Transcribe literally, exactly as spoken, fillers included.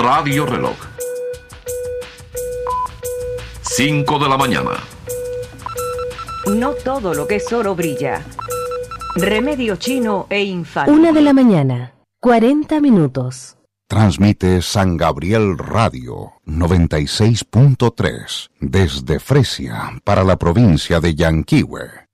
Radio Reloj. cinco de la mañana. No todo lo que es oro brilla. Remedio chino e infalible. Una de la mañana, cuarenta minutos. Transmite San Gabriel Radio noventa y seis punto tres desde Fresia para la provincia de Yanquihue.